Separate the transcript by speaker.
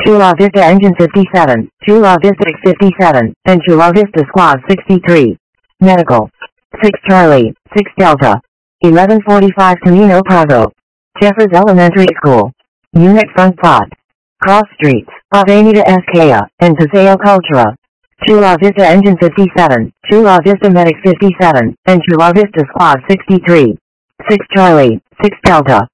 Speaker 1: Chula Vista Engine 57, Chula Vista X 57, and Chula Vista Squad 63. Medical. 6 Charlie, 6 Delta. 1145 Camino Pago. Jeffers Elementary School. Unit Front Plot. Cross Streets, Avenida Escaya, and Paseo Cultura. Chula Vista Engine 57, Chula Vista Medic 57, and Chula Vista Squad 63. 6 Charlie, 6 Delta.